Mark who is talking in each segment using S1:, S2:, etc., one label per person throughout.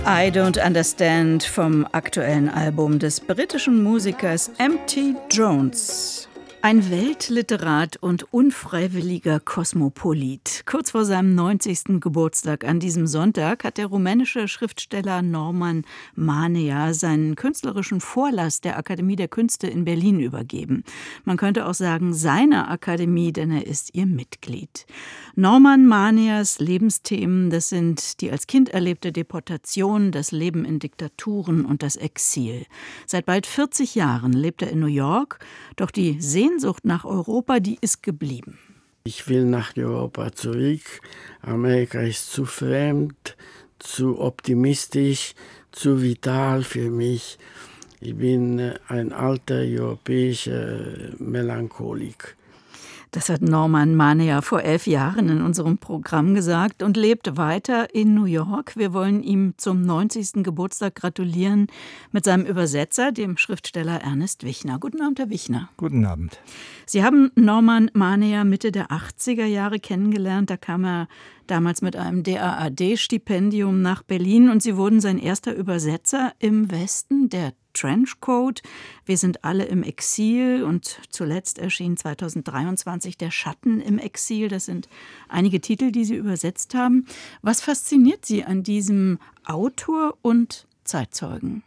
S1: I Don't Understand vom aktuellen Album des britischen Musikers M.T. Jones. Ein Weltliterat und unfreiwilliger Kosmopolit. Kurz vor seinem 90. Geburtstag an diesem Sonntag hat der rumänische Schriftsteller Norman Manea seinen künstlerischen Vorlass der Akademie der Künste in Berlin übergeben. Man könnte auch sagen, seiner Akademie, denn er ist ihr Mitglied. Norman Maneas Lebensthemen, das sind die als Kind erlebte Deportation, das Leben in Diktaturen und das Exil. Seit bald 40 Jahren lebt er in New York, doch die Sehnsucht nach Europa, die ist geblieben.
S2: Ich will nach Europa zurück. Amerika ist zu fremd, zu optimistisch, zu vital für mich. Ich bin ein alter europäischer Melancholik.
S1: Das hat Norman Manea vor 11 Jahren in unserem Programm gesagt und lebt weiter in New York. Wir wollen ihm zum 90. Geburtstag gratulieren mit seinem Übersetzer, dem Schriftsteller Ernest Wichner. Guten Abend, Herr Wichner.
S3: Guten Abend.
S1: Sie haben Norman Manea Mitte der 80er Jahre kennengelernt. Da kam er damals mit einem DAAD-Stipendium nach Berlin und Sie wurden sein erster Übersetzer im Westen, der Trenchcoat, Wir sind alle im Exil und zuletzt erschien 2023 Der Schatten im Exil. Das sind einige Titel, die Sie übersetzt haben. Was fasziniert Sie an diesem Autor und Zeitzeugen?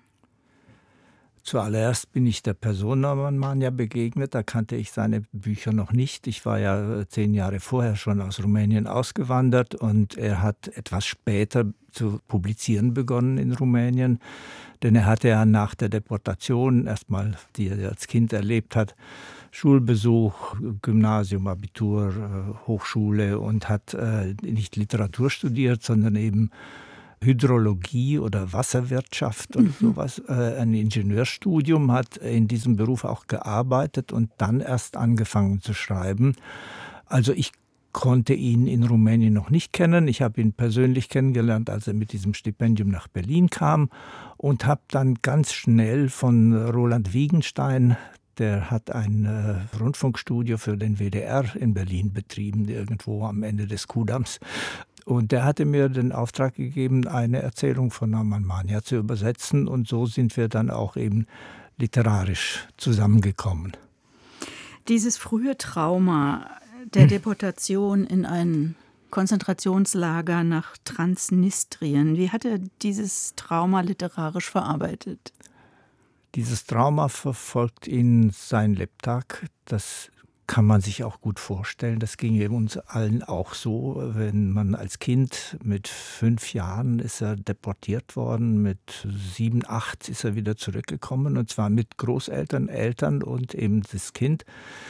S3: Zuallererst bin ich der Person Norman Manea begegnet. Da kannte ich seine Bücher noch nicht. Ich war ja 10 Jahre vorher schon aus Rumänien ausgewandert und er hat etwas später zu publizieren begonnen in Rumänien. Denn er hatte ja nach der Deportation erstmal, die er als Kind erlebt hat, Schulbesuch, Gymnasium, Abitur, Hochschule und hat nicht Literatur studiert, sondern eben Hydrologie oder Wasserwirtschaft und sowas, ein Ingenieurstudium, hat in diesem Beruf auch gearbeitet und dann erst angefangen zu schreiben. Also ich konnte ihn in Rumänien noch nicht kennen. Ich habe ihn persönlich kennengelernt, als er mit diesem Stipendium nach Berlin kam und habe dann ganz schnell von Roland Wiegenstein, der hat ein Rundfunkstudio für den WDR in Berlin betrieben, irgendwo am Ende des Kuhdamms. Und der hatte mir den Auftrag gegeben, eine Erzählung von Norman Manea zu übersetzen. Und so sind wir dann auch eben literarisch zusammengekommen.
S1: Dieses frühe Trauma der Deportation in ein Konzentrationslager nach Transnistrien, wie hat er dieses Trauma literarisch verarbeitet?
S3: Dieses Trauma verfolgt ihn sein Lebtag. Das kann man sich auch gut vorstellen. Das ging eben uns allen auch so. Wenn man als Kind mit 5 Jahren ist er deportiert worden, mit 7, 8 ist er wieder zurückgekommen und zwar mit Großeltern, Eltern und eben das Kind.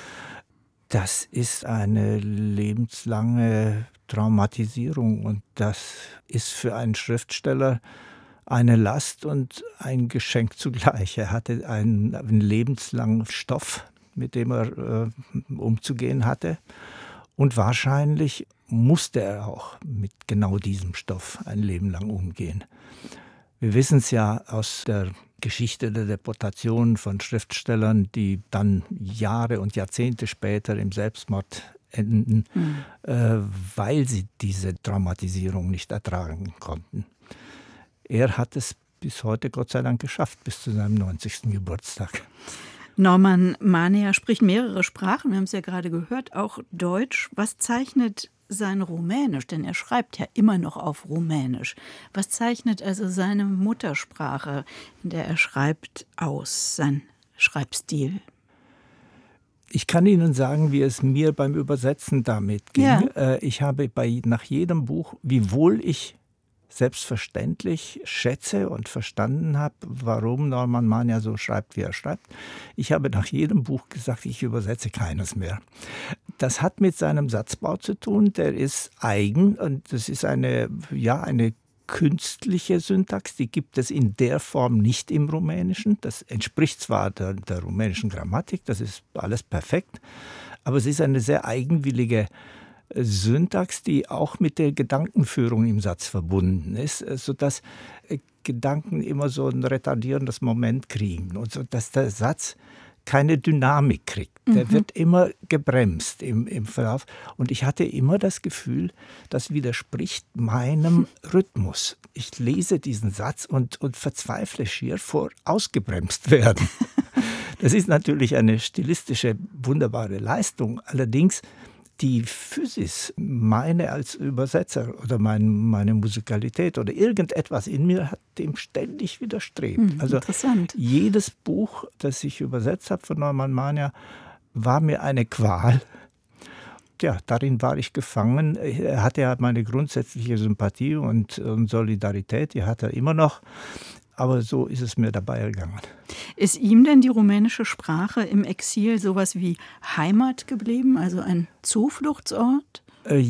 S3: Das ist eine lebenslange Traumatisierung und das ist für einen Schriftsteller eine Last und ein Geschenk zugleich. Er hatte einen lebenslangen Stoff, mit dem er umzugehen hatte. Und wahrscheinlich musste er auch mit genau diesem Stoff ein Leben lang umgehen. Wir wissen es ja aus der Geschichte der Deportation von Schriftstellern, die dann Jahre und Jahrzehnte später im Selbstmord enden, weil sie diese Traumatisierung nicht ertragen konnten. Er hat es bis heute Gott sei Dank geschafft, bis zu seinem 90. Geburtstag.
S1: Norman Manea spricht mehrere Sprachen, wir haben es ja gerade gehört, auch Deutsch. Was zeichnet sein Rumänisch, denn er schreibt ja immer noch auf Rumänisch. Was zeichnet also seine Muttersprache, in der er schreibt, aus, sein Schreibstil?
S3: Ich kann Ihnen sagen, wie es mir beim Übersetzen damit ging. Ja. Ich habe nach jedem Buch, wiewohl ich selbstverständlich schätze und verstanden habe, warum Norman Manea so schreibt, wie er schreibt. Ich habe nach jedem Buch gesagt, ich übersetze keines mehr. Das hat mit seinem Satzbau zu tun, der ist eigen und das ist eine künstliche Syntax, die gibt es in der Form nicht im Rumänischen. Das entspricht zwar der rumänischen Grammatik, das ist alles perfekt, aber es ist eine sehr eigenwillige Syntax, die auch mit der Gedankenführung im Satz verbunden ist, sodass Gedanken immer so ein retardierendes Moment kriegen und so, dass der Satz keine Dynamik kriegt. Der wird immer gebremst im Verlauf. Und ich hatte immer das Gefühl, das widerspricht meinem Rhythmus. Ich lese diesen Satz und verzweifle schier vor ausgebremst werden. Das ist natürlich eine stilistische, wunderbare Leistung. Allerdings die Physis, meine als Übersetzer oder meine Musikalität oder irgendetwas in mir hat dem ständig widerstrebt. Also
S1: interessant.
S3: Jedes Buch, das ich übersetzt habe von Norman Mania, war mir eine Qual. Ja, darin war ich gefangen. Er hatte ja meine grundsätzliche Sympathie und Solidarität, die hat er immer noch. Aber so ist es mir dabei gegangen.
S1: Ist ihm denn die rumänische Sprache im Exil sowas wie Heimat geblieben, also ein Zufluchtsort?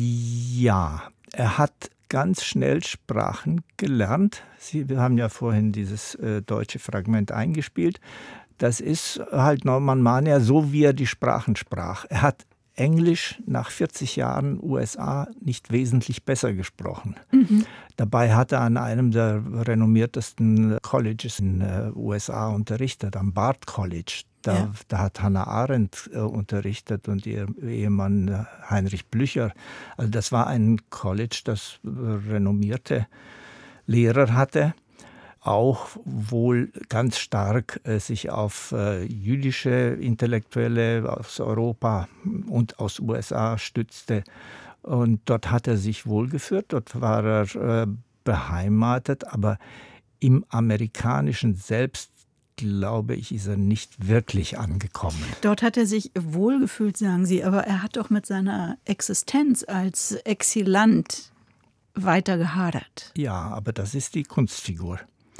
S3: Ja, er hat ganz schnell Sprachen gelernt. Wir haben ja vorhin dieses deutsche Fragment eingespielt. Das ist halt Norman Mania, so wie er die Sprachen sprach. Er hat Englisch nach 40 Jahren USA nicht wesentlich besser gesprochen. Dabei hat er an einem der renommiertesten Colleges in den USA unterrichtet, am Bard College. Da hat Hannah Arendt unterrichtet und ihr Ehemann Heinrich Blücher. Also das war ein College, das renommierte Lehrer hatte. Auch wohl ganz stark sich auf jüdische Intellektuelle aus Europa und aus USA stützte. Und dort hat er sich wohlgeführt, dort war er beheimatet, aber im Amerikanischen selbst, glaube ich, ist er nicht wirklich angekommen.
S1: Dort hat er sich wohlgefühlt, sagen Sie, aber er hat doch mit seiner Existenz als Exilant weiter gehadert.
S3: Ja, aber das ist die Kunstfigur.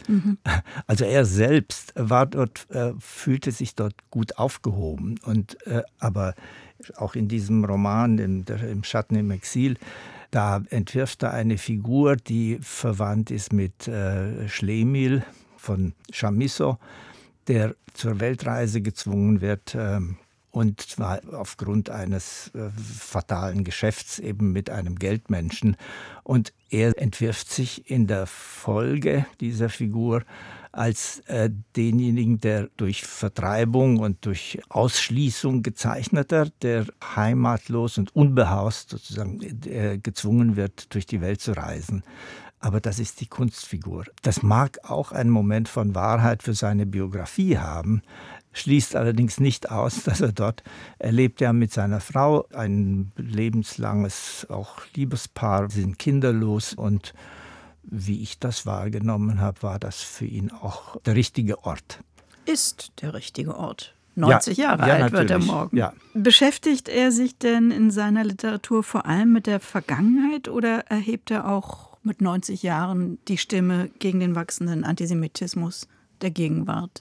S3: Also er selbst war dort, fühlte sich dort gut aufgehoben. Aber auch in diesem Roman, im Schatten im Exil, da entwirft er eine Figur, die verwandt ist mit Schlemihl von Chamisso, der zur Weltreise gezwungen wird, und zwar aufgrund eines fatalen Geschäfts eben mit einem Geldmenschen. Und er entwirft sich in der Folge dieser Figur als denjenigen, der durch Vertreibung und durch Ausschließung gezeichneter, der heimatlos und unbehaust sozusagen gezwungen wird, durch die Welt zu reisen. Aber das ist die Kunstfigur. Das mag auch einen Moment von Wahrheit für seine Biografie haben, schließt allerdings nicht aus, dass er dort, er lebt ja mit seiner Frau, ein lebenslanges auch Liebespaar, sie sind kinderlos und wie ich das wahrgenommen habe, war das für ihn auch der richtige Ort.
S1: Ist der richtige Ort. 90 Jahre alt wird er morgen.
S3: Ja.
S1: Beschäftigt er sich denn in seiner Literatur vor allem mit der Vergangenheit oder erhebt er auch mit 90 Jahren die Stimme gegen den wachsenden Antisemitismus der Gegenwart?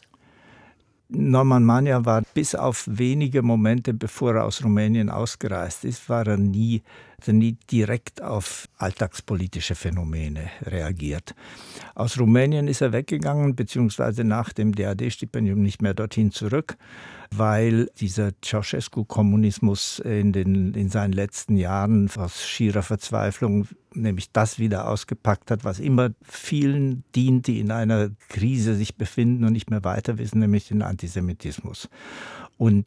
S3: Norman Mania war bis auf wenige Momente, bevor er aus Rumänien ausgereist ist, war er nie direkt auf alltagspolitische Phänomene reagiert. Aus Rumänien ist er weggegangen, beziehungsweise nach dem DAAD-Stipendium nicht mehr dorthin zurück, weil dieser Ceausescu-Kommunismus in seinen letzten Jahren aus schierer Verzweiflung nämlich das wieder ausgepackt hat, was immer vielen dient, die in einer Krise sich befinden und nicht mehr weiter wissen, nämlich den Antisemitismus. Und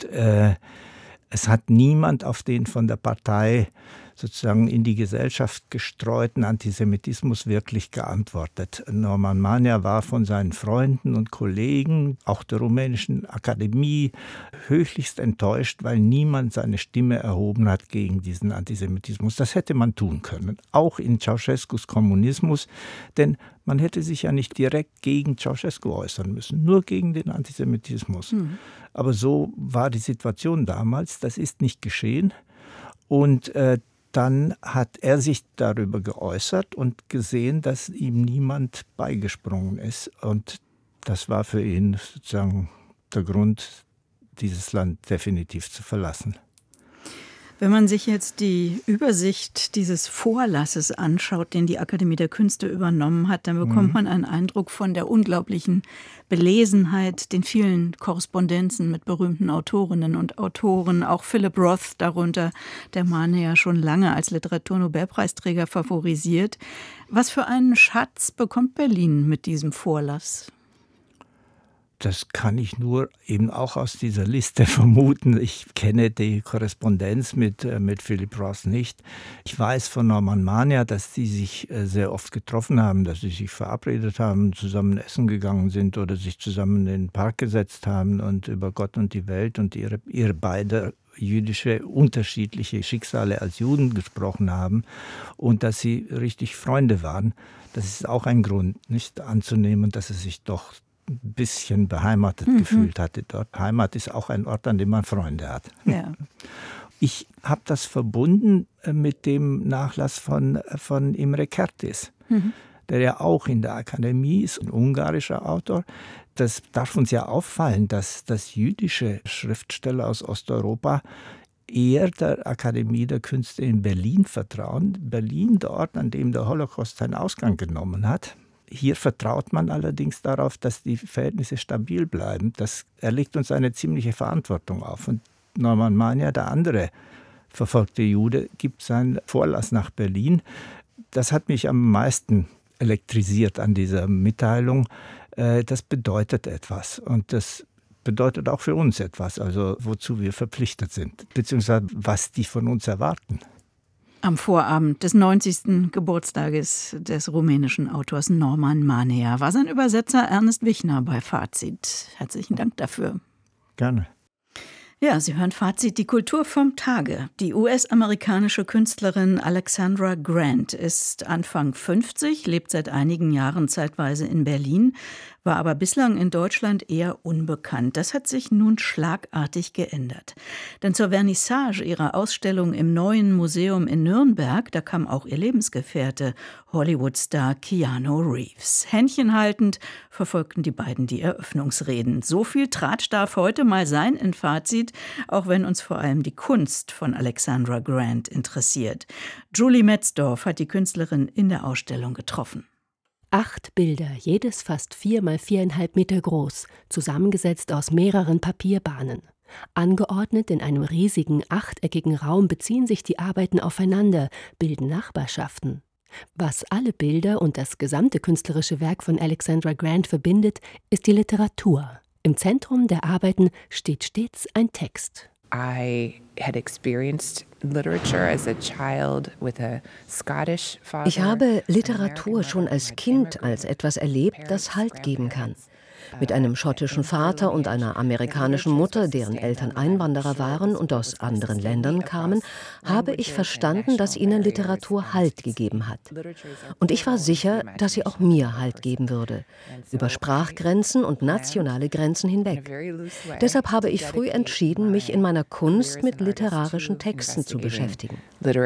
S3: es hat niemand auf den von der Partei sozusagen in die Gesellschaft gestreuten Antisemitismus wirklich geantwortet. Norman Mania war von seinen Freunden und Kollegen, auch der rumänischen Akademie, höchlichst enttäuscht, weil niemand seine Stimme erhoben hat gegen diesen Antisemitismus. Das hätte man tun können, auch in Ceausescus Kommunismus, denn man hätte sich ja nicht direkt gegen Ceausescu äußern müssen, nur gegen den Antisemitismus. Aber so war die Situation damals, das ist nicht geschehen. Und dann hat er sich darüber geäußert und gesehen, dass ihm niemand beigesprungen ist. Und das war für ihn sozusagen der Grund, dieses Land definitiv zu verlassen.
S1: Wenn man sich jetzt die Übersicht dieses Vorlasses anschaut, den die Akademie der Künste übernommen hat, dann bekommt man einen Eindruck von der unglaublichen Belesenheit, den vielen Korrespondenzen mit berühmten Autorinnen und Autoren, auch Philip Roth darunter, der Mania ja schon lange als Literaturnobelpreisträger favorisiert. Was für einen Schatz bekommt Berlin mit diesem Vorlass?
S3: Das kann ich nur eben auch aus dieser Liste vermuten. Ich kenne die Korrespondenz mit Philip Roth nicht. Ich weiß von Norman Mania, dass sie sich sehr oft getroffen haben, dass sie sich verabredet haben, zusammen essen gegangen sind oder sich zusammen in den Park gesetzt haben und über Gott und die Welt und ihre beide jüdische unterschiedliche Schicksale als Juden gesprochen haben und dass sie richtig Freunde waren. Das ist auch ein Grund, nicht anzunehmen, dass es sich doch ein bisschen beheimatet gefühlt hatte dort. Heimat ist auch ein Ort, an dem man Freunde hat.
S1: Ja.
S3: Ich habe das verbunden mit dem Nachlass von Imre Kertész, der ja auch in der Akademie ist, ein ungarischer Autor. Das darf uns ja auffallen, dass jüdische Schriftsteller aus Osteuropa eher der Akademie der Künste in Berlin vertrauen. Berlin, der Ort, an dem der Holocaust seinen Ausgang genommen hat. Hier vertraut man allerdings darauf, dass die Verhältnisse stabil bleiben. Er legt uns eine ziemliche Verantwortung auf. Und Norman Mania, der andere verfolgte Jude, gibt seinen Vorlass nach Berlin. Das hat mich am meisten elektrisiert an dieser Mitteilung. Das bedeutet etwas. Und das bedeutet auch für uns etwas, also wozu wir verpflichtet sind, beziehungsweise was die von uns erwarten.
S1: Am Vorabend des 90. Geburtstages des rumänischen Autors Norman Mania war sein Übersetzer Ernest Wichner bei Fazit. Herzlichen Dank dafür.
S3: Gerne.
S1: Ja, Sie hören Fazit, die Kultur vom Tage. Die US-amerikanische Künstlerin Alexandra Grant ist Anfang 50, lebt seit einigen Jahren zeitweise in Berlin, war aber bislang in Deutschland eher unbekannt. Das hat sich nun schlagartig geändert. Denn zur Vernissage ihrer Ausstellung im Neuen Museum in Nürnberg, da kam auch ihr Lebensgefährte, Hollywood-Star Keanu Reeves. Händchenhaltend verfolgten die beiden die Eröffnungsreden. So viel Tratsch darf heute mal sein in Fazit, auch wenn uns vor allem die Kunst von Alexandra Grant interessiert. Julie Metzdorf hat die Künstlerin in der Ausstellung getroffen.
S4: 8 Bilder, jedes fast 4 mal 4,5 Meter groß, zusammengesetzt aus mehreren Papierbahnen. Angeordnet in einem riesigen, achteckigen Raum beziehen sich die Arbeiten aufeinander, bilden Nachbarschaften. Was alle Bilder und das gesamte künstlerische Werk von Alexandra Grant verbindet, ist die Literatur. Im Zentrum der Arbeiten steht stets ein Text.
S5: Ich habe Literatur schon als Kind als etwas erlebt, das Halt geben kann. Mit einem schottischen Vater und einer amerikanischen Mutter, deren Eltern Einwanderer waren und aus anderen Ländern kamen, habe ich verstanden, dass ihnen Literatur Halt gegeben hat. Und ich war sicher, dass sie auch mir Halt geben würde, über Sprachgrenzen und nationale Grenzen hinweg. Deshalb habe ich früh entschieden, mich in meiner Kunst mit literarischen Texten zu beschäftigen.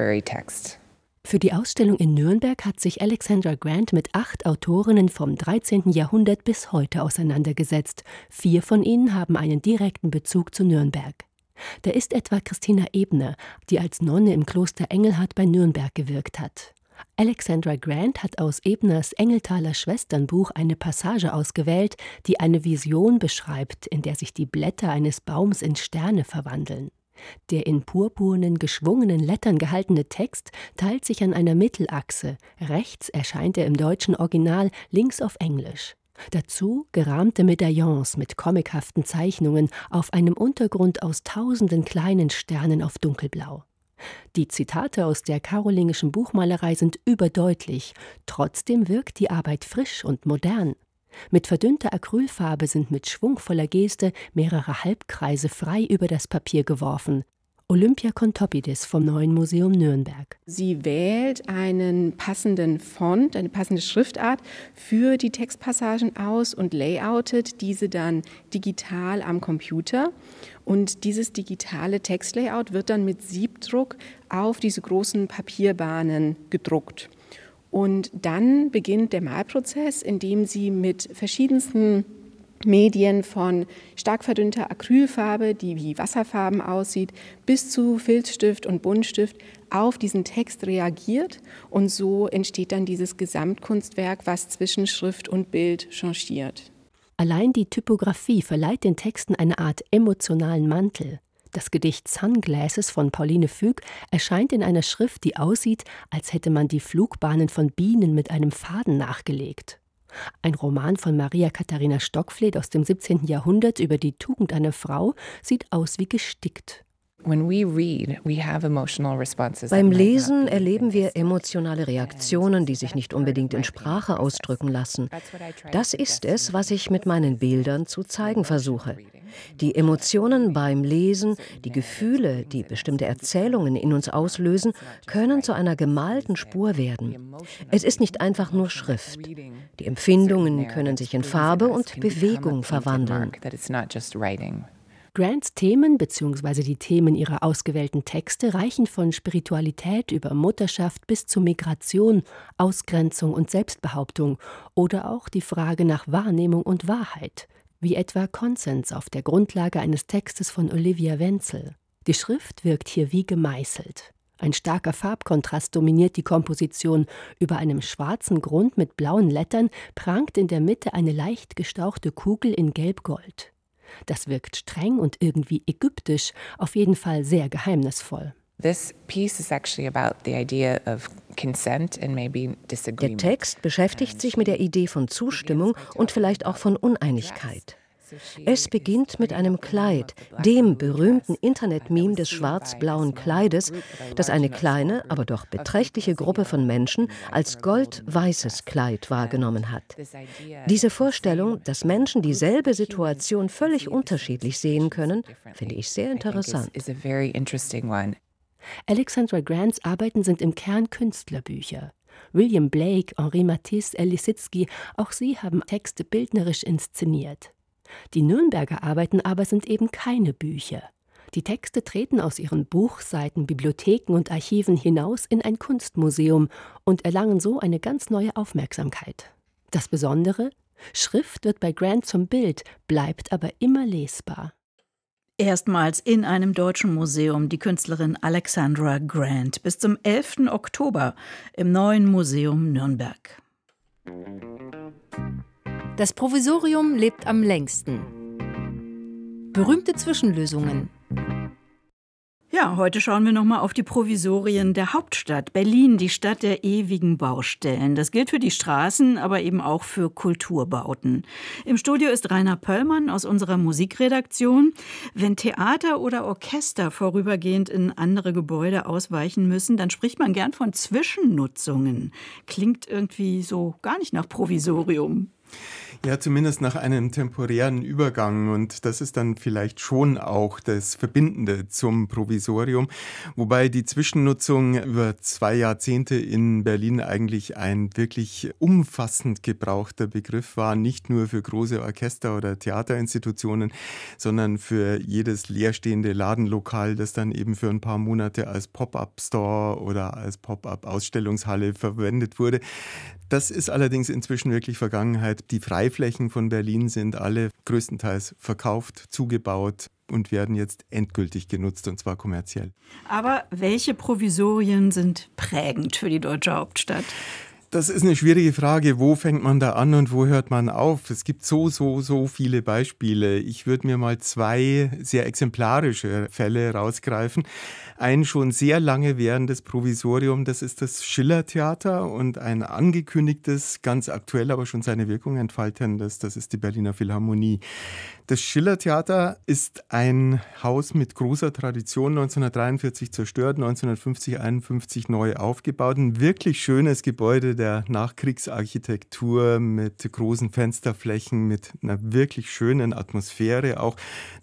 S4: Für die Ausstellung in Nürnberg hat sich Alexandra Grant mit 8 Autorinnen vom 13. Jahrhundert bis heute auseinandergesetzt. 4 von ihnen haben einen direkten Bezug zu Nürnberg. Da ist etwa Christina Ebner, die als Nonne im Kloster Engelhardt bei Nürnberg gewirkt hat. Alexandra Grant hat aus Ebners Engeltaler Schwesternbuch eine Passage ausgewählt, die eine Vision beschreibt, in der sich die Blätter eines Baums in Sterne verwandeln. Der in purpurnen, geschwungenen Lettern gehaltene Text teilt sich an einer Mittelachse. Rechts erscheint er im deutschen Original, links auf Englisch. Dazu gerahmte Medaillons mit comichaften Zeichnungen auf einem Untergrund aus tausenden kleinen Sternen auf dunkelblau. Die Zitate aus der karolingischen Buchmalerei sind überdeutlich, trotzdem wirkt die Arbeit frisch und modern. Mit verdünnter Acrylfarbe sind mit schwungvoller Geste mehrere Halbkreise frei über das Papier geworfen. Olympia Contopidis vom Neuen Museum Nürnberg.
S6: Sie wählt einen passenden Font, eine passende Schriftart für die Textpassagen aus und layoutet diese dann digital am Computer. Und dieses digitale Textlayout wird dann mit Siebdruck auf diese großen Papierbahnen gedruckt. Und dann beginnt der Malprozess, in dem sie mit verschiedensten Medien von stark verdünnter Acrylfarbe, die wie Wasserfarben aussieht, bis zu Filzstift und Buntstift auf diesen Text reagiert. Und so entsteht dann dieses Gesamtkunstwerk, was zwischen Schrift und Bild changiert.
S4: Allein die Typografie verleiht den Texten eine Art emotionalen Mantel. Das Gedicht Sunglasses von Pauline Füg erscheint in einer Schrift, die aussieht, als hätte man die Flugbahnen von Bienen mit einem Faden nachgelegt. Ein Roman von Maria Katharina Stockfleth aus dem 17. Jahrhundert über die Tugend einer Frau sieht aus wie gestickt.
S5: Beim Lesen erleben wir emotionale Reaktionen, die sich nicht unbedingt in Sprache ausdrücken lassen. Das ist es, was ich mit meinen Bildern zu zeigen versuche. Die Emotionen beim Lesen, die Gefühle, die bestimmte Erzählungen in uns auslösen, können zu einer gemalten Spur werden. Es ist nicht einfach nur Schrift. Die Empfindungen können sich in Farbe und Bewegung verwandeln.
S4: Grants Themen bzw. die Themen ihrer ausgewählten Texte reichen von Spiritualität über Mutterschaft bis zu Migration, Ausgrenzung und Selbstbehauptung oder auch die Frage nach Wahrnehmung und Wahrheit, wie etwa Konsens auf der Grundlage eines Textes von Olivia Wenzel. Die Schrift wirkt hier wie gemeißelt. Ein starker Farbkontrast dominiert die Komposition. Über einem schwarzen Grund mit blauen Lettern prangt in der Mitte eine leicht gestauchte Kugel in Gelb-Gold. Das wirkt streng und irgendwie ägyptisch, auf jeden Fall sehr geheimnisvoll.
S5: Der Text beschäftigt sich mit der Idee von Zustimmung und vielleicht auch von Uneinigkeit. Es beginnt mit einem Kleid, dem berühmten Internet-Meme des schwarz-blauen Kleides, das eine kleine, aber doch beträchtliche Gruppe von Menschen als gold-weißes Kleid wahrgenommen hat. Diese Vorstellung, dass Menschen dieselbe Situation völlig unterschiedlich sehen können, finde ich sehr interessant.
S4: Alexandra Grants Arbeiten sind im Kern Künstlerbücher. William Blake, Henri Matisse, El Lissitzky, auch sie haben Texte bildnerisch inszeniert. Die Nürnberger Arbeiten aber sind eben keine Bücher. Die Texte treten aus ihren Buchseiten, Bibliotheken und Archiven hinaus in ein Kunstmuseum und erlangen so eine ganz neue Aufmerksamkeit. Das Besondere: Schrift wird bei Grant zum Bild, bleibt aber immer lesbar.
S1: Erstmals in einem deutschen Museum die Künstlerin Alexandra Grant bis zum 11. Oktober im Neuen Museum Nürnberg.
S7: Das Provisorium lebt am längsten. Berühmte Zwischenlösungen.
S1: Ja, heute schauen wir nochmal auf die Provisorien der Hauptstadt Berlin, die Stadt der ewigen Baustellen. Das gilt für die Straßen, aber eben auch für Kulturbauten. Im Studio ist Rainer Pöllmann aus unserer Musikredaktion. Wenn Theater oder Orchester vorübergehend in andere Gebäude ausweichen müssen, dann spricht man gern von Zwischennutzungen. Klingt irgendwie so gar nicht nach Provisorium.
S8: Ja, zumindest nach einem temporären Übergang, und das ist dann vielleicht schon auch das Verbindende zum Provisorium, wobei die Zwischennutzung über 2 Jahrzehnte in Berlin eigentlich ein wirklich umfassend gebrauchter Begriff war, nicht nur für große Orchester oder Theaterinstitutionen, sondern für jedes leerstehende Ladenlokal, das dann eben für ein paar Monate als Pop-up-Store oder als Pop-up-Ausstellungshalle verwendet wurde. Das ist allerdings inzwischen wirklich Vergangenheit. Die Freiflächen von Berlin sind alle größtenteils verkauft, zugebaut und werden jetzt endgültig genutzt, und zwar kommerziell.
S1: Aber welche Provisorien sind prägend für die deutsche Hauptstadt?
S8: Das ist eine schwierige Frage. Wo fängt man da an und wo hört man auf? Es gibt so viele Beispiele. Ich würde mir mal 2 sehr exemplarische Fälle rausgreifen. Ein schon sehr lange währendes Provisorium, das ist das Schiller-Theater, und ein angekündigtes, ganz aktuell aber schon seine Wirkung entfaltendes, das ist die Berliner Philharmonie. Das Schiller-Theater ist ein Haus mit großer Tradition, 1943 zerstört, 1950/51 neu aufgebaut. Ein wirklich schönes Gebäude der Nachkriegsarchitektur mit großen Fensterflächen, mit einer wirklich schönen Atmosphäre, auch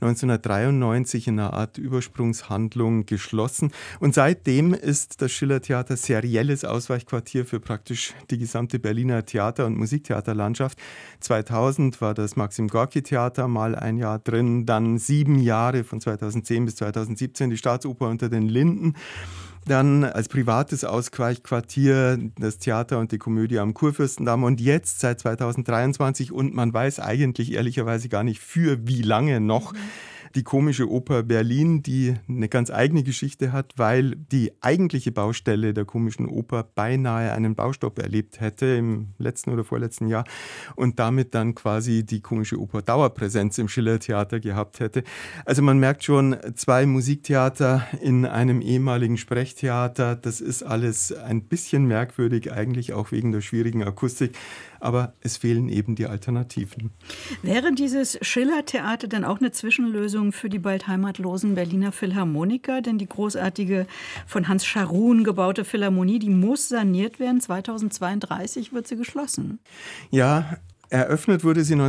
S8: 1993 in einer Art Übersprungshandlung geschlossen. Und seitdem ist das Schiller-Theater serielles Ausweichquartier für praktisch die gesamte Berliner Theater- und Musiktheaterlandschaft. 2000 war das Maxim-Gorki-Theater mal ein Jahr drin, dann 7 Jahre von 2010 bis 2017 die Staatsoper unter den Linden. Dann als privates Ausweichquartier das Theater und die Komödie am Kurfürstendamm, und jetzt seit 2023, und man weiß eigentlich ehrlicherweise gar nicht für wie lange noch, die Komische Oper Berlin, die eine ganz eigene Geschichte hat, weil die eigentliche Baustelle der Komischen Oper beinahe einen Baustopp erlebt hätte im letzten oder vorletzten Jahr und damit dann quasi die Komische Oper Dauerpräsenz im Schiller-Theater gehabt hätte. Also man merkt schon, 2 Musiktheater in einem ehemaligen Sprechtheater, das ist alles ein bisschen merkwürdig, eigentlich auch wegen der schwierigen Akustik. aber es fehlen eben die Alternativen.
S1: Wäre dieses Schiller-Theater denn auch eine Zwischenlösung für die bald heimatlosen Berliner Philharmoniker? Denn die großartige von Hans Scharoun gebaute Philharmonie, die muss saniert werden. 2032 wird sie geschlossen.
S8: Ja, eröffnet wurde sie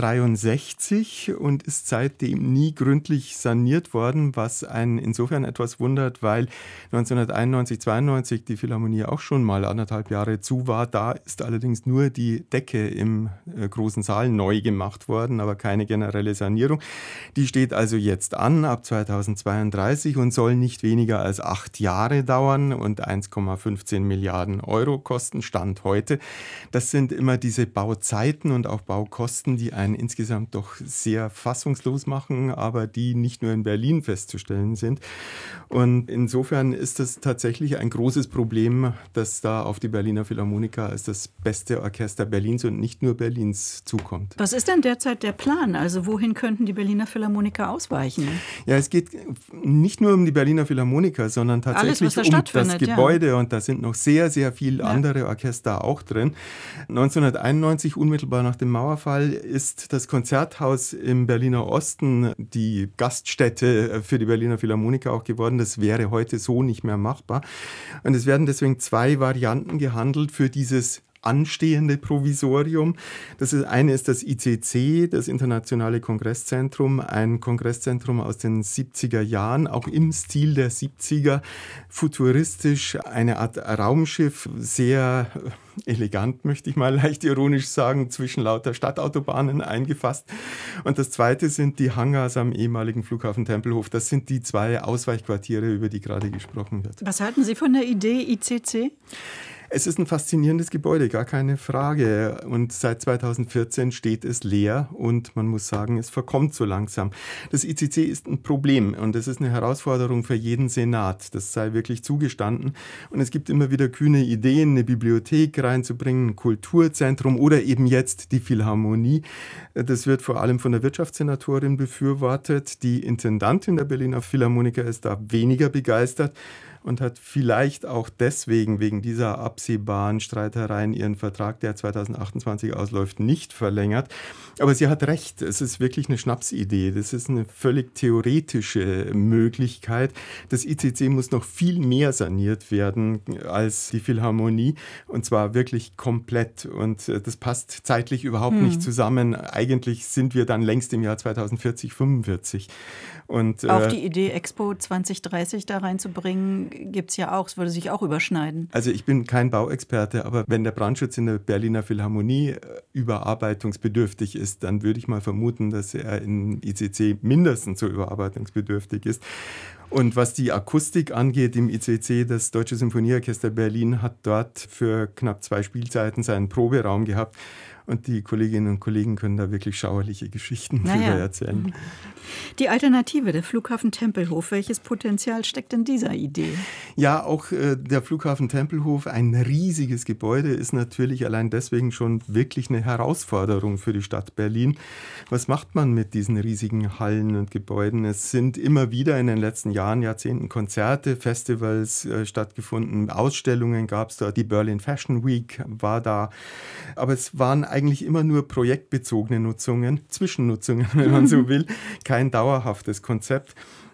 S8: 1963 und ist seitdem nie gründlich saniert worden, was einen insofern etwas wundert, weil 1991, 92 die Philharmonie auch schon mal 1,5 Jahre zu war. Da ist allerdings nur die Decke im großen Saal neu gemacht worden, aber keine generelle Sanierung. Die steht also jetzt an, ab 2032 und soll nicht weniger als 8 Jahre dauern und 1,15 Milliarden Euro kosten, Stand heute. Das sind immer diese Bauzeiten und auch Baukosten, die einen insgesamt doch sehr fassungslos machen, aber die nicht nur in Berlin festzustellen sind. Und insofern ist das tatsächlich ein großes Problem, das da auf die Berliner Philharmoniker als das beste Orchester Berlins und nicht nur Berlins zukommt.
S1: Was ist denn derzeit der Plan? Also wohin könnten die Berliner Philharmoniker ausweichen?
S8: Ja, es geht nicht nur um die Berliner Philharmoniker, sondern tatsächlich um das Gebäude. Ja. Und da sind noch sehr, sehr viele andere Orchester auch drin. 1991, unmittelbar nach dem Mauerfall, ist das Konzerthaus im Berliner Osten die Gaststätte für die Berliner Philharmoniker auch geworden. Das wäre heute so nicht mehr machbar. Und es werden deswegen 2 Varianten gehandelt für dieses anstehende Provisorium. Eine ist das ICC, das Internationale Kongresszentrum, ein Kongresszentrum aus den 70er Jahren, auch im Stil der 70er, futuristisch, eine Art Raumschiff, sehr elegant, möchte ich mal leicht ironisch sagen, zwischen lauter Stadtautobahnen eingefasst. Und das zweite sind die Hangars am ehemaligen Flughafen Tempelhof. Das sind die 2 Ausweichquartiere, über die gerade gesprochen wird.
S1: Was halten Sie von der Idee ICC?
S8: Es ist ein faszinierendes Gebäude, gar keine Frage. Und seit 2014 steht es leer und man muss sagen, es verkommt so langsam. Das ICC ist ein Problem und es ist eine Herausforderung für jeden Senat. Das sei wirklich zugestanden. Und es gibt immer wieder kühne Ideen, eine Bibliothek reinzubringen, ein Kulturzentrum oder eben jetzt die Philharmonie. Das wird vor allem von der Wirtschaftssenatorin befürwortet. Die Intendantin der Berliner Philharmoniker ist da weniger begeistert und hat vielleicht auch deswegen, wegen dieser absehbaren Streitereien, ihren Vertrag, der 2028 ausläuft, nicht verlängert. Aber sie hat recht, es ist wirklich eine Schnapsidee. Das ist eine völlig theoretische Möglichkeit. Das ICC muss noch viel mehr saniert werden als die Philharmonie, und zwar wirklich komplett. Und das passt zeitlich überhaupt nicht zusammen. Eigentlich sind wir dann längst im Jahr 2040, 45. Und,
S1: auch die Idee, Expo 2030 da reinzubringen, gibt es ja auch. Es würde sich auch überschneiden.
S8: Also ich bin kein Bauexperte, aber wenn der Brandschutz in der Berliner Philharmonie überarbeitungsbedürftig ist, dann würde ich mal vermuten, dass er in ICC mindestens so überarbeitungsbedürftig ist. Und was die Akustik angeht im ICC, das Deutsche Symphonieorchester Berlin hat dort für knapp 2 Spielzeiten seinen Proberaum gehabt. Und die Kolleginnen und Kollegen können da wirklich schauerliche Geschichten drüber erzählen.
S1: Die Alternative, der Flughafen Tempelhof, welches Potenzial steckt in dieser Idee?
S8: Ja, auch der Flughafen Tempelhof, ein riesiges Gebäude, ist natürlich allein deswegen schon wirklich eine Herausforderung für die Stadt Berlin. Was macht man mit diesen riesigen Hallen und Gebäuden? Es sind immer wieder in den letzten Jahren, Jahrzehnten Konzerte, Festivals stattgefunden, Ausstellungen gab es da, die Berlin Fashion Week war da. Aber es waren eigentlich immer nur projektbezogene Nutzungen, Zwischennutzungen, wenn man so will, kein dauerhaftes Konzept.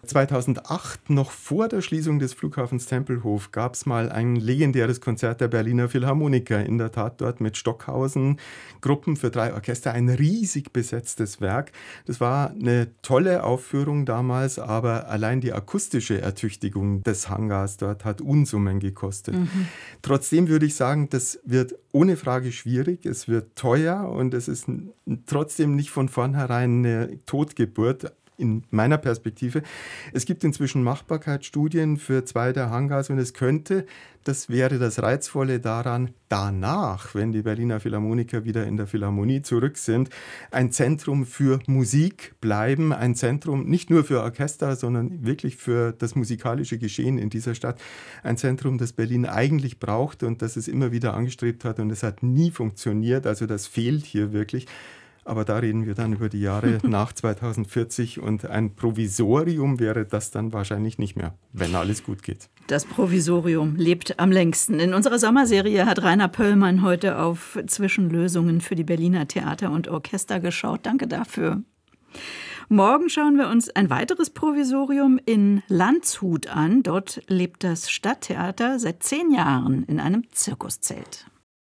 S8: 2008, noch vor der Schließung des Flughafens Tempelhof, gab es mal ein legendäres Konzert der Berliner Philharmoniker. In der Tat dort mit Stockhausen, Gruppen für 3 Orchester, ein riesig besetztes Werk. Das war eine tolle Aufführung damals, aber allein die akustische Ertüchtigung des Hangars dort hat Unsummen gekostet. Trotzdem würde ich sagen, das wird ohne Frage schwierig, es wird teuer und es ist trotzdem nicht von vornherein eine Totgeburt. In meiner Perspektive. Es gibt inzwischen Machbarkeitsstudien für 2 der Hangars und es könnte, das wäre das Reizvolle daran, danach, wenn die Berliner Philharmoniker wieder in der Philharmonie zurück sind, ein Zentrum für Musik bleiben, ein Zentrum nicht nur für Orchester, sondern wirklich für das musikalische Geschehen in dieser Stadt. Ein Zentrum, das Berlin eigentlich braucht und das es immer wieder angestrebt hat und es hat nie funktioniert, also das fehlt hier wirklich. Aber da reden wir dann über die Jahre nach 2040 und ein Provisorium wäre das dann wahrscheinlich nicht mehr, wenn alles gut geht.
S1: Das Provisorium lebt am längsten. In unserer Sommerserie hat Rainer Pöllmann heute auf Zwischenlösungen für die Berliner Theater und Orchester geschaut. Danke dafür. Morgen schauen wir uns ein weiteres Provisorium in Landshut an. Dort lebt das Stadttheater seit 10 Jahren in einem Zirkuszelt.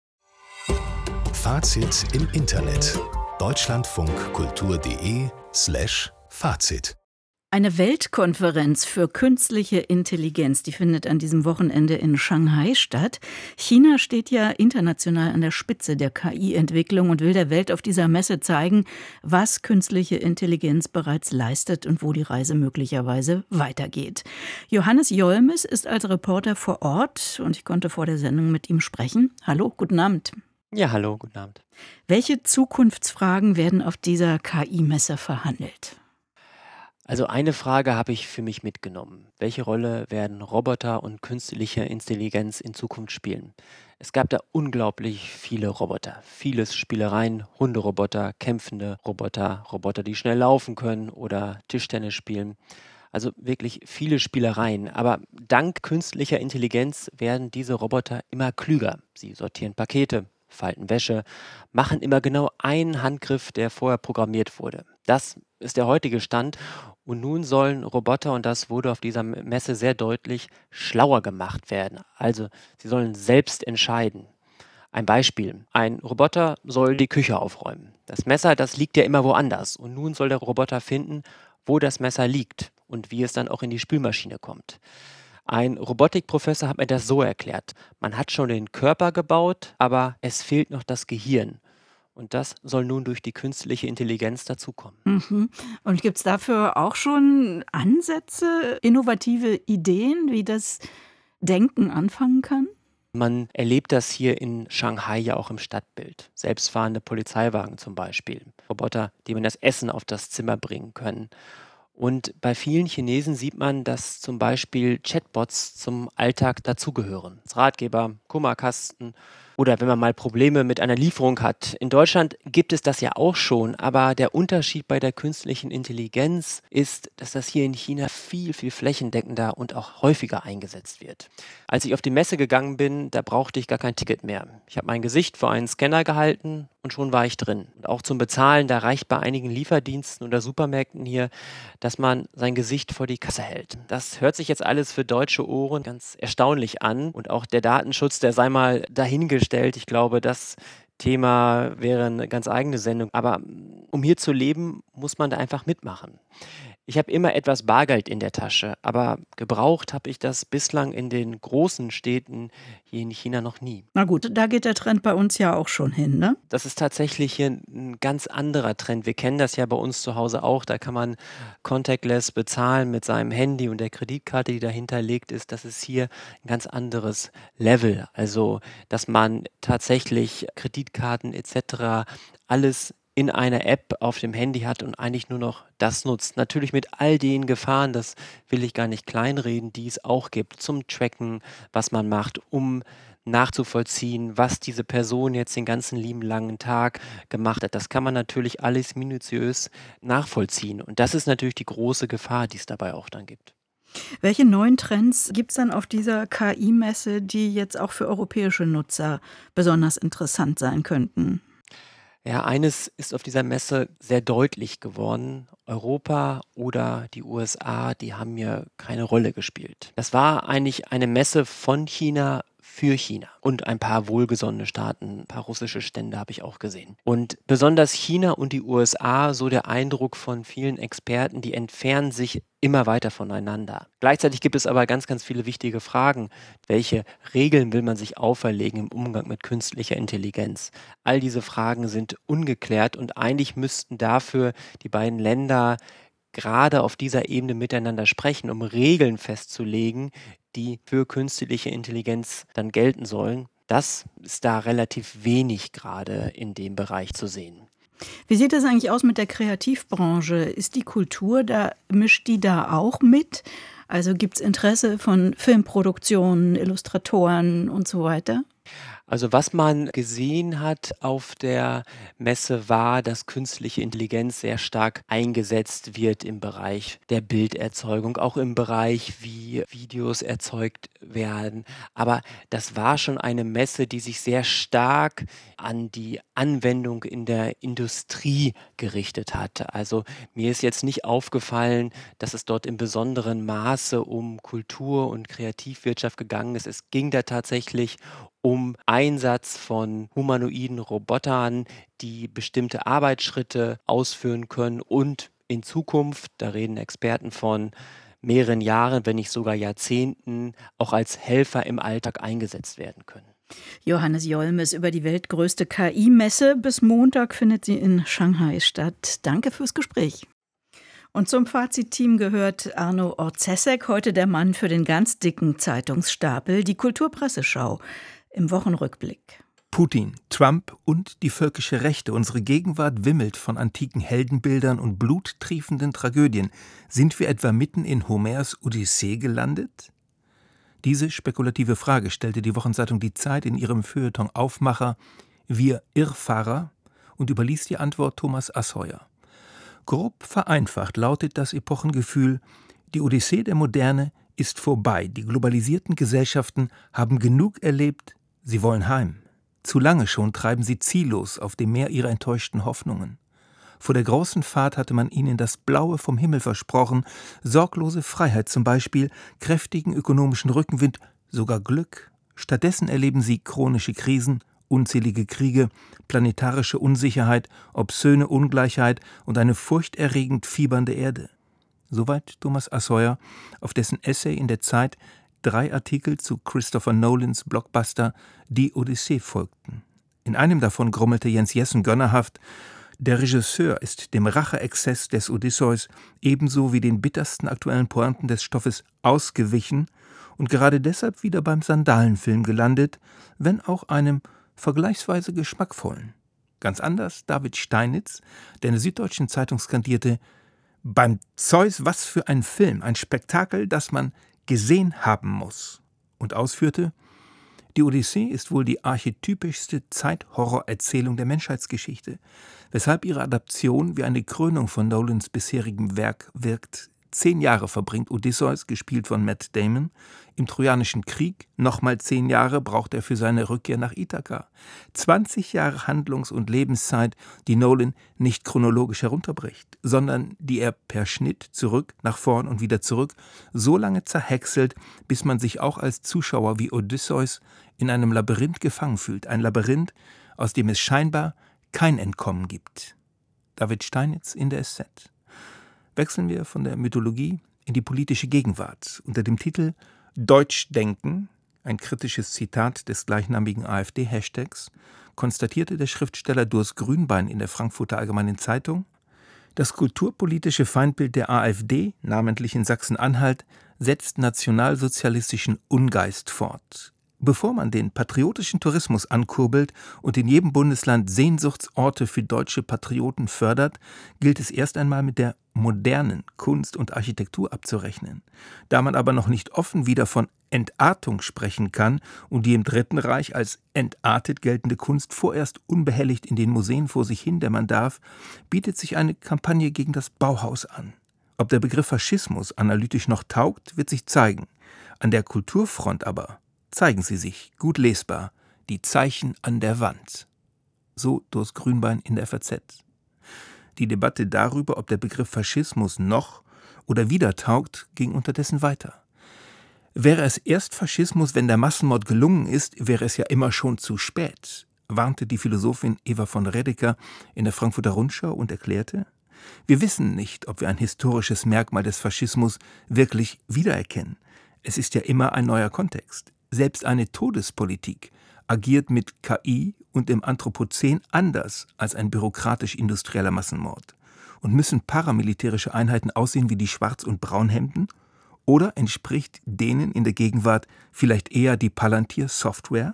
S9: Fazit im Internet. deutschlandfunkkultur.de/Fazit.
S1: Eine Weltkonferenz für künstliche Intelligenz, die findet an diesem Wochenende in Shanghai statt. China steht ja international an der Spitze der KI-Entwicklung und will der Welt auf dieser Messe zeigen, was künstliche Intelligenz bereits leistet und wo die Reise möglicherweise weitergeht. Johannes Jolmes ist als Reporter vor Ort und ich konnte vor der Sendung mit ihm sprechen. Hallo, guten Abend.
S10: Ja, hallo, guten Abend.
S1: Welche Zukunftsfragen werden auf dieser KI-Messe verhandelt?
S10: Also eine Frage habe ich für mich mitgenommen. Welche Rolle werden Roboter und künstliche Intelligenz in Zukunft spielen? Es gab da unglaublich viele Roboter, vieles Spielereien, Hunderoboter, kämpfende Roboter, Roboter, die schnell laufen können oder Tischtennis spielen. Also wirklich viele Spielereien. Aber dank künstlicher Intelligenz werden diese Roboter immer klüger. Sie sortieren Pakete, falten Wäsche, machen immer genau einen Handgriff, der vorher programmiert wurde. Das ist der heutige Stand. Und nun sollen Roboter, und das wurde auf dieser Messe sehr deutlich, schlauer gemacht werden. Also sie sollen selbst entscheiden. Ein Beispiel. Ein Roboter soll die Küche aufräumen. Das Messer, das liegt ja immer woanders. Und nun soll der Roboter finden, wo das Messer liegt und wie es dann auch in die Spülmaschine kommt. Ein Robotikprofessor hat mir das so erklärt. Man hat schon den Körper gebaut, aber es fehlt noch das Gehirn. Und das soll nun durch die künstliche Intelligenz dazukommen.
S1: Mhm. Und gibt es dafür auch schon Ansätze, innovative Ideen, wie das Denken anfangen kann?
S10: Man erlebt das hier in Shanghai ja auch im Stadtbild. Selbstfahrende Polizeiwagen zum Beispiel. Roboter, die man das Essen auf das Zimmer bringen können. Und bei vielen Chinesen sieht man, dass zum Beispiel Chatbots zum Alltag dazugehören. Ratgeber, Kummerkasten oder wenn man mal Probleme mit einer Lieferung hat. In Deutschland gibt es das ja auch schon, aber der Unterschied bei der künstlichen Intelligenz ist, dass das hier in China viel, viel flächendeckender und auch häufiger eingesetzt wird. Als ich auf die Messe gegangen bin, da brauchte ich gar kein Ticket mehr. Ich habe mein Gesicht vor einen Scanner gehalten und schon war ich drin. Und auch zum Bezahlen, da reicht bei einigen Lieferdiensten oder Supermärkten hier, dass man sein Gesicht vor die Kasse hält. Das hört sich jetzt alles für deutsche Ohren ganz erstaunlich an. Und auch der Datenschutz, der sei mal dahingestellt. Ich glaube, das Thema wäre eine ganz eigene Sendung. Aber um hier zu leben, muss man da einfach mitmachen. Ich habe immer etwas Bargeld in der Tasche, aber gebraucht habe ich das bislang in den großen Städten hier in China noch nie.
S1: Na gut, da geht der Trend bei uns ja auch schon hin, ne?
S10: Das ist tatsächlich hier ein ganz anderer Trend. Wir kennen das ja bei uns zu Hause auch. Da kann man contactless bezahlen mit seinem Handy und der Kreditkarte, die dahinter liegt, ist. Das ist hier ein ganz anderes Level. Also, dass man tatsächlich Kreditkarten etc. alles in einer App auf dem Handy hat und eigentlich nur noch das nutzt. Natürlich mit all den Gefahren, das will ich gar nicht kleinreden, die es auch gibt, zum Tracken, was man macht, um nachzuvollziehen, was diese Person jetzt den ganzen lieben langen Tag gemacht hat. Das kann man natürlich alles minutiös nachvollziehen. Und das ist natürlich die große Gefahr, die es dabei auch dann gibt.
S1: Welche neuen Trends gibt es dann auf dieser KI-Messe, die jetzt auch für europäische Nutzer besonders interessant sein könnten?
S10: Ja, eines ist auf dieser Messe sehr deutlich geworden. Europa oder die USA, die haben hier keine Rolle gespielt. Das war eigentlich eine Messe von China für China und ein paar wohlgesonnene Staaten, ein paar russische Stände habe ich auch gesehen. Und besonders China und die USA, so der Eindruck von vielen Experten, die entfernen sich immer weiter voneinander. Gleichzeitig gibt es aber ganz, ganz viele wichtige Fragen. Welche Regeln will man sich auferlegen im Umgang mit künstlicher Intelligenz? All diese Fragen sind ungeklärt und eigentlich müssten dafür die beiden Länder gerade auf dieser Ebene miteinander sprechen, um Regeln festzulegen, die für künstliche Intelligenz dann gelten sollen. Das ist da relativ wenig gerade in dem Bereich zu sehen.
S1: Wie sieht das eigentlich aus mit der Kreativbranche? Ist die Kultur da, mischt die da auch mit? Also gibt es Interesse von Filmproduktionen, Illustratoren und so weiter?
S10: Also was man gesehen hat auf der Messe war, dass künstliche Intelligenz sehr stark eingesetzt wird im Bereich der Bilderzeugung, auch im Bereich, wie Videos erzeugt werden. Aber das war schon eine Messe, die sich sehr stark an die Anwendung in der Industrie gerichtet hat. Also mir ist jetzt nicht aufgefallen, dass es dort in besonderem Maße um Kultur und Kreativwirtschaft gegangen ist. Es ging da tatsächlich um Einsatz von humanoiden Robotern, die bestimmte Arbeitsschritte ausführen können und in Zukunft, da reden Experten von mehreren Jahren, wenn nicht sogar Jahrzehnten, auch als Helfer im Alltag eingesetzt werden können.
S1: Johannes Jolmes über die weltgrößte KI-Messe. Bis Montag findet sie in Shanghai statt. Danke fürs Gespräch. Und zum Fazitteam gehört Arno Orzesek, heute der Mann für den ganz dicken Zeitungsstapel, die Kulturpresseschau im Wochenrückblick.
S11: Putin, Trump und die völkische Rechte. Unsere Gegenwart wimmelt von antiken Heldenbildern und bluttriefenden Tragödien. Sind wir etwa mitten in Homers Odyssee gelandet? Diese spekulative Frage stellte die Wochenzeitung Die Zeit in ihrem Feuilleton Aufmacher Wir Irrfahrer und überließ die Antwort Thomas Asheuer. Grob vereinfacht lautet das Epochengefühl: Die Odyssee der Moderne ist vorbei. Die globalisierten Gesellschaften haben genug erlebt. Sie wollen heim. Zu lange schon treiben sie ziellos auf dem Meer ihrer enttäuschten Hoffnungen. Vor der großen Fahrt hatte man ihnen das Blaue vom Himmel versprochen, sorglose Freiheit zum Beispiel, kräftigen ökonomischen Rückenwind, sogar Glück. Stattdessen erleben sie chronische Krisen, unzählige Kriege, planetarische Unsicherheit, obszöne Ungleichheit und eine furchterregend fiebernde Erde. Soweit Thomas Asheuer, auf dessen Essay in der Zeit 3 Artikel zu Christopher Nolans Blockbuster Die Odyssee folgten. In einem davon grummelte Jens Jessen gönnerhaft: Der Regisseur ist dem Racheexzess des Odysseus ebenso wie den bittersten aktuellen Pointen des Stoffes ausgewichen und gerade deshalb wieder beim Sandalenfilm gelandet, wenn auch einem vergleichsweise geschmackvollen. Ganz anders David Steinitz, der in der Süddeutschen Zeitung skandierte: Beim Zeus, was für ein Film, ein Spektakel, das man gesehen haben muss. Und ausführte: Die Odyssee ist wohl die archetypischste Zeithorrorerzählung der Menschheitsgeschichte, weshalb ihre Adaption wie eine Krönung von Nolans bisherigem Werk wirkt. 10 Jahre verbringt Odysseus, gespielt von Matt Damon, im Trojanischen Krieg. Nochmal 10 Jahre braucht er für seine Rückkehr nach Ithaka. 20 Jahre Handlungs- und Lebenszeit, die Nolan nicht chronologisch herunterbricht, sondern die er per Schnitt zurück, nach vorn und wieder zurück so lange zerhäckselt, bis man sich auch als Zuschauer wie Odysseus in einem Labyrinth gefangen fühlt. Ein Labyrinth, aus dem es scheinbar kein Entkommen gibt. David Steinitz in der SZ. Wechseln wir von der Mythologie in die politische Gegenwart. Unter dem Titel Deutschdenken, ein kritisches Zitat des gleichnamigen AfD-Hashtags, konstatierte der Schriftsteller Durs Grünbein in der Frankfurter Allgemeinen Zeitung: Das kulturpolitische Feindbild der AfD, namentlich in Sachsen-Anhalt, setzt nationalsozialistischen Ungeist fort. Bevor man den patriotischen Tourismus ankurbelt und in jedem Bundesland Sehnsuchtsorte für deutsche Patrioten fördert, gilt es erst einmal mit der modernen Kunst und Architektur abzurechnen. Da man aber noch nicht offen wieder von Entartung sprechen kann und die im Dritten Reich als entartet geltende Kunst vorerst unbehelligt in den Museen vor sich hin dämmern darf, bietet sich eine Kampagne gegen das Bauhaus an. Ob der Begriff Faschismus analytisch noch taugt, wird sich zeigen. An der Kulturfront aber zeigen sie sich, gut lesbar, die Zeichen an der Wand. So Durs Grünbein in der FAZ. Die Debatte darüber, ob der Begriff Faschismus noch oder wieder taugt, ging unterdessen weiter. Wäre es erst Faschismus, wenn der Massenmord gelungen ist, wäre es ja immer schon zu spät, warnte die Philosophin Eva von Redeker in der Frankfurter Rundschau und erklärte: Wir wissen nicht, ob wir ein historisches Merkmal des Faschismus wirklich wiedererkennen. Es ist ja immer ein neuer Kontext. Selbst eine Todespolitik agiert mit KI und im Anthropozän anders als ein bürokratisch-industrieller Massenmord. Und müssen paramilitärische Einheiten aussehen wie die Schwarz- und Braunhemden? Oder entspricht denen in der Gegenwart vielleicht eher die Palantir-Software?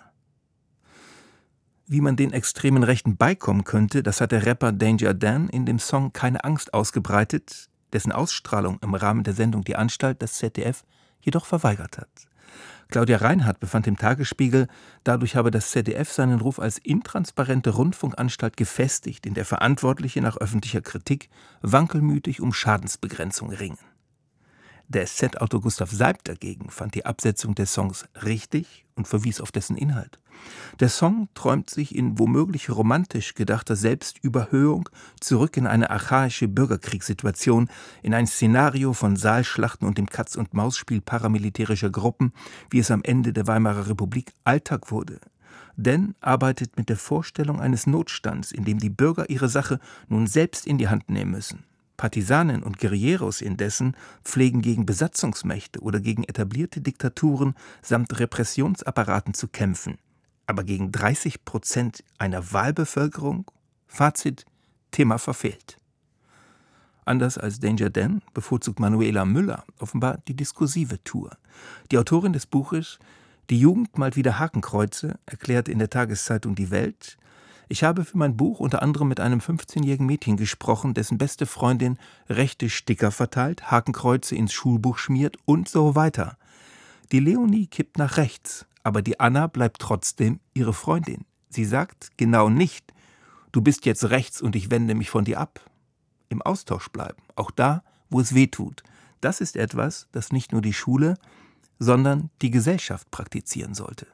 S11: Wie man den extremen Rechten beikommen könnte, das hat der Rapper Danger Dan in dem Song Keine Angst ausgebreitet, dessen Ausstrahlung im Rahmen der Sendung Die Anstalt das ZDF jedoch verweigert hat. Claudia Reinhardt befand im Tagesspiegel, dadurch habe das ZDF seinen Ruf als intransparente Rundfunkanstalt gefestigt, in der Verantwortliche nach öffentlicher Kritik wankelmütig um Schadensbegrenzung ringen. Der SZ-Autor Gustav Seibt dagegen fand die Absetzung des Songs richtig und verwies auf dessen Inhalt. Der Song träumt sich in womöglich romantisch gedachter Selbstüberhöhung zurück in eine archaische Bürgerkriegssituation, in ein Szenario von Saalschlachten und dem Katz-und-Maus-Spiel paramilitärischer Gruppen, wie es am Ende der Weimarer Republik Alltag wurde. Denn arbeitet mit der Vorstellung eines Notstands, in dem die Bürger ihre Sache nun selbst in die Hand nehmen müssen. Partisanen und Guerilleros indessen pflegen gegen Besatzungsmächte oder gegen etablierte Diktaturen samt Repressionsapparaten zu kämpfen. Aber gegen 30% einer Wahlbevölkerung? Fazit: Thema verfehlt. Anders als Danger Dan bevorzugt Manuela Müller offenbar die diskursive Tour. Die Autorin des Buches »Die Jugend malt wieder Hakenkreuze« erklärt in der Tageszeitung Die Welt: Ich habe für mein Buch unter anderem mit einem 15-jährigen Mädchen gesprochen, dessen beste Freundin rechte Sticker verteilt, Hakenkreuze ins Schulbuch schmiert und so weiter. Die Leonie kippt nach rechts, aber die Anna bleibt trotzdem ihre Freundin. Sie sagt genau nicht: Du bist jetzt rechts und ich wende mich von dir ab. Im Austausch bleiben, auch da, wo es weh tut. Das ist etwas, das nicht nur die Schule, sondern die Gesellschaft praktizieren sollte.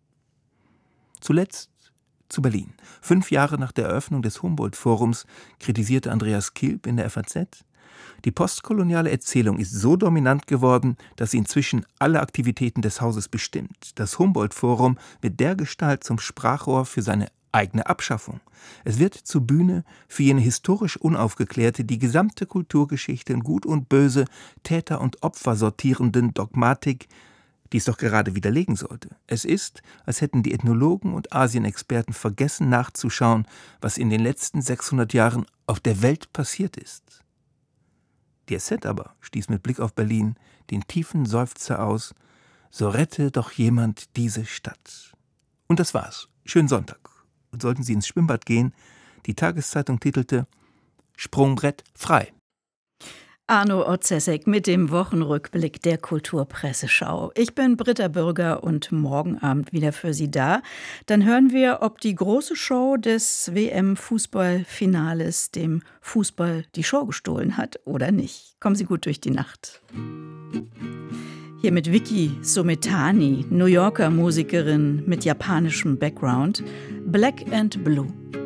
S11: Zuletzt zu Berlin. 5 Jahre nach der Eröffnung des Humboldt-Forums kritisierte Andreas Kilp in der FAZ: Die postkoloniale Erzählung ist so dominant geworden, dass sie inzwischen alle Aktivitäten des Hauses bestimmt. Das Humboldt-Forum wird dergestalt zum Sprachrohr für seine eigene Abschaffung. Es wird zur Bühne für jene historisch Unaufgeklärte die gesamte Kulturgeschichte in Gut und Böse, Täter und Opfer sortierenden Dogmatik, die es doch gerade widerlegen sollte. Es ist, als hätten die Ethnologen und Asienexperten vergessen nachzuschauen, was in den letzten 600 Jahren auf der Welt passiert ist. Die SZ aber stieß mit Blick auf Berlin den tiefen Seufzer aus: So rette doch jemand diese Stadt. Und das war's. Schönen Sonntag. Und sollten Sie ins Schwimmbad gehen, die Tageszeitung titelte: Sprungbrett frei.
S1: Arno Otzesek mit dem Wochenrückblick der Kulturpresseschau. Ich bin Britta Bürger und morgen Abend wieder für Sie da. Dann hören wir, ob die große Show des WM-Fußballfinales dem Fußball die Show gestohlen hat oder nicht. Kommen Sie gut durch die Nacht. Hier mit Vicky Sometani, New Yorker Musikerin mit japanischem Background, Black and Blue.